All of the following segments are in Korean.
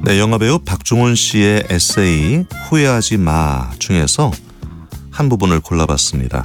네, 영화배우 박중훈 씨의 에세이 후회하지 마 중에서 한 부분을 골라봤습니다.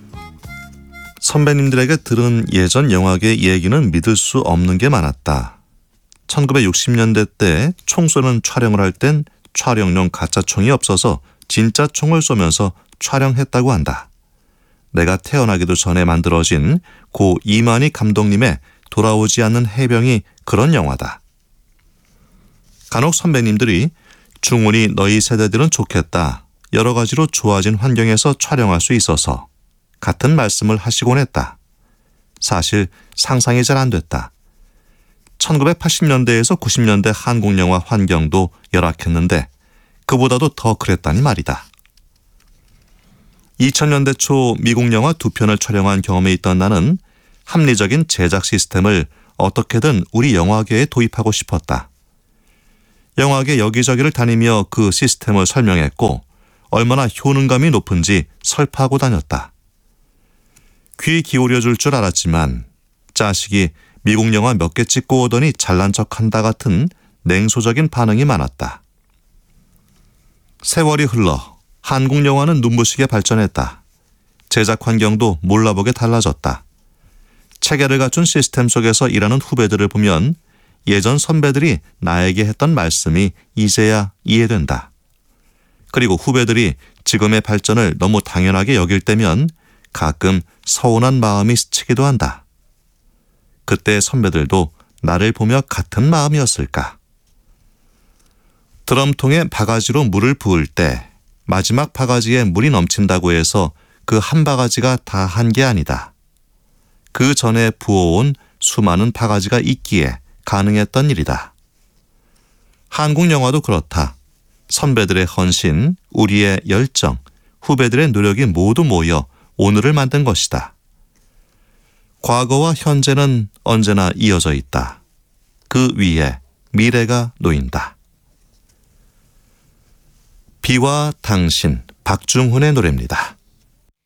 선배님들에게 들은 예전 영화계 얘기는 믿을 수 없는 게 많았다. 1960년대 때 총 쏘는 촬영을 할 땐 촬영용 가짜 총이 없어서 진짜 총을 쏘면서 촬영했다고 한다. 내가 태어나기도 전에 만들어진 고 이만희 감독님의 돌아오지 않는 해병이 그런 영화다. 간혹 선배님들이 중훈이 너희 세대들은 좋겠다. 여러 가지로 좋아진 환경에서 촬영할 수 있어서 같은 말씀을 하시곤 했다. 사실 상상이 잘 안 됐다. 1980년대에서 90년대 한국 영화 환경도 열악했는데 그보다도 더 그랬다니 말이다. 2000년대 초 미국 영화 2편을 촬영한 경험이 있던 나는 합리적인 제작 시스템을 어떻게든 우리 영화계에 도입하고 싶었다. 영화계 여기저기를 다니며 그 시스템을 설명했고 얼마나 효능감이 높은지 설파하고 다녔다. 귀 기울여줄 줄 알았지만 자식이 미국 영화 몇 개 찍고 오더니 잘난 척한다 같은 냉소적인 반응이 많았다. 세월이 흘러 한국 영화는 눈부시게 발전했다. 제작 환경도 몰라보게 달라졌다. 체계를 갖춘 시스템 속에서 일하는 후배들을 보면 예전 선배들이 나에게 했던 말씀이 이제야 이해된다. 그리고 후배들이 지금의 발전을 너무 당연하게 여길 때면 가끔 서운한 마음이 스치기도 한다. 그때 선배들도 나를 보며 같은 마음이었을까? 드럼통에 바가지로 물을 부을 때 마지막 바가지에 물이 넘친다고 해서 그 한 바가지가 다 한 게 아니다. 그 전에 부어온 수많은 바가지가 있기에 가능했던 일이다. 한국 영화도 그렇다. 선배들의 헌신, 우리의 열정, 후배들의 노력이 모두 모여 오늘을 만든 것이다. 과거와 현재는 언제나 이어져 있다. 그 위에 미래가 놓인다. 비와 당신, 박중훈의 노래입니다.